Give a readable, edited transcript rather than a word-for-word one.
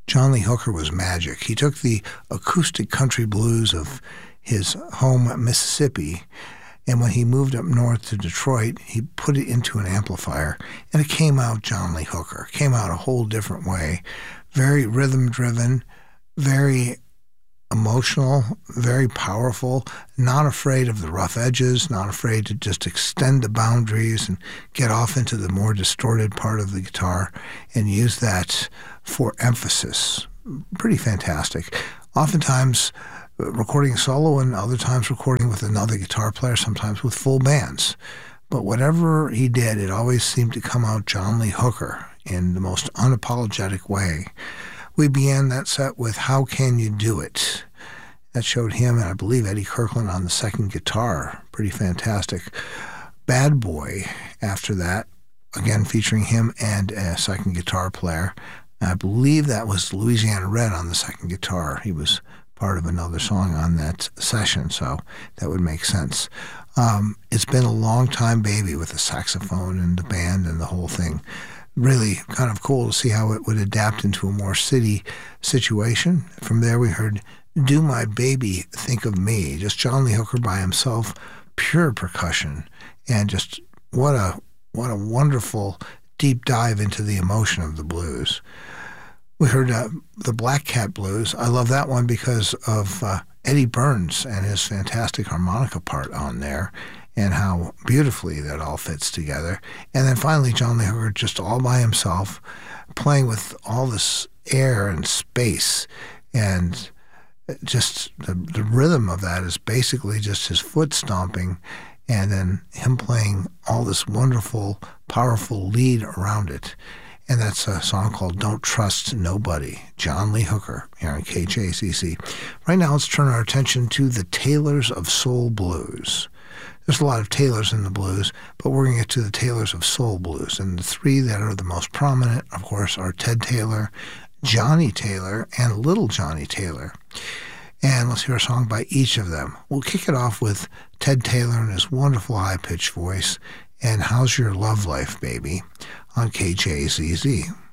John Lee Hooker was magic. He took the acoustic country blues of his home, Mississippi, and when he moved up north to Detroit, he put it into an amplifier, and it came out John Lee Hooker. It came out a whole different way. Very rhythm-driven, very emotional, very powerful, not afraid of the rough edges, not afraid to just extend the boundaries and get off into the more distorted part of the guitar and use that for emphasis. Pretty fantastic. Oftentimes recording solo and other times recording with another guitar player, sometimes with full bands. But whatever he did, it always seemed to come out John Lee Hooker in the most unapologetic way. We began that set with How Can You Do It? That showed him and I believe Eddie Kirkland on the second guitar. Pretty fantastic. Bad Boy after that, again featuring him and a second guitar player. I believe that was Louisiana Red on the second guitar. He was part of another song on that session, so that would make sense. It's Been a Long Time Baby with the saxophone and the band and the whole thing. Really kind of cool to see how it would adapt into a more city situation. From there we heard Do My Baby Think of Me, just John Lee Hooker by himself, pure percussion, and just what a wonderful deep dive into the emotion of the blues. We heard the Black Cat Blues. I love that one because of Eddie Burns and his fantastic harmonica part on there and how beautifully that all fits together. And then finally, John Lee Hooker just all by himself, playing with all this air and space. And just the rhythm of that is basically just his foot stomping and then him playing all this wonderful, powerful lead around it. And that's a song called Don't Trust Nobody, John Lee Hooker, here on KJCC. Right now, let's turn our attention to the Tailors of Soul Blues. There's a lot of Taylors in the blues, but we're going to get to the Tailors of Soul Blues. And the three that are the most prominent, of course, are Ted Taylor, Johnny Taylor, and Little Johnny Taylor. And let's hear a song by each of them. We'll kick it off with Ted Taylor and his wonderful high-pitched voice, and How's Your Love Life, Baby, on KJZZ.